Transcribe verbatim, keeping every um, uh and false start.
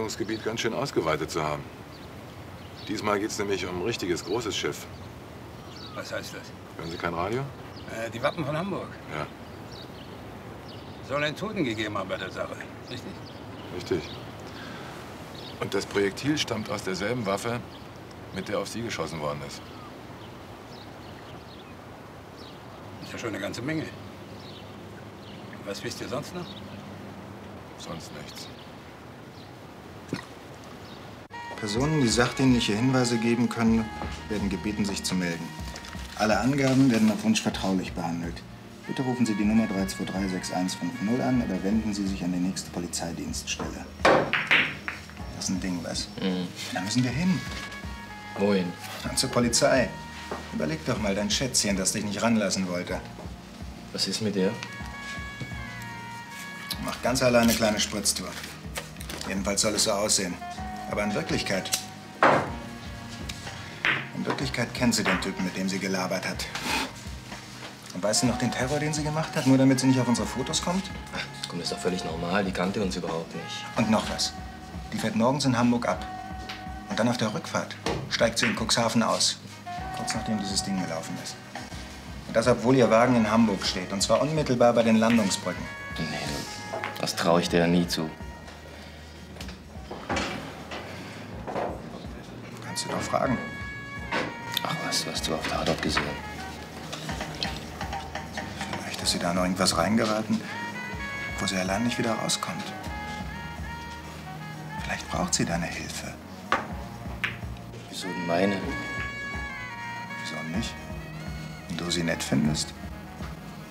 Handlungsgebiet ganz schön ausgeweitet zu haben. Diesmal geht es nämlich um ein richtiges, großes Schiff. Was heißt das? Hören Sie kein Radio? Äh, die Wappen von Hamburg. Ja. Soll einen Toten gegeben haben bei der Sache, richtig? Richtig. Und das Projektil stammt aus derselben Waffe, mit der auf Sie geschossen worden ist. Ist ja schon eine ganze Menge. Was wisst ihr sonst noch? Sonst nichts. Personen, die sachdienliche Hinweise geben können, werden gebeten, sich zu melden. Alle Angaben werden auf Wunsch vertraulich behandelt. Bitte rufen Sie die Nummer drei zwei drei sechs eins fünf null an oder wenden Sie sich an die nächste Polizeidienststelle. Das ist ein Ding, was? Mhm. Da müssen wir hin. Wohin? Und zur Polizei. Überleg doch mal dein Schätzchen, das dich nicht ranlassen wollte. Was ist mit ihr? Macht ganz alleine eine kleine Spritztour. Jedenfalls soll es so aussehen. Aber in Wirklichkeit... In Wirklichkeit kennt sie den Typen, mit dem sie gelabert hat. Und weißt du noch den Terror, den sie gemacht hat, nur damit sie nicht auf unsere Fotos kommt? Ach, das ist doch völlig normal. Die kannte uns überhaupt nicht. Und noch was. Die fährt morgens in Hamburg ab. Und dann auf der Rückfahrt steigt sie in Cuxhaven aus. Kurz nachdem dieses Ding gelaufen ist. Und das, obwohl ihr Wagen in Hamburg steht. Und zwar unmittelbar bei den Landungsbrücken. Nee, das traue ich dir ja nie zu. Kannst du doch fragen. Ach was, du hast du auf Tatort gesehen. Vielleicht ist sie da noch irgendwas reingeraten, wo sie allein nicht wieder rauskommt. Vielleicht braucht sie deine Hilfe. Wieso denn meine? Wieso nicht? Wenn du sie nett findest?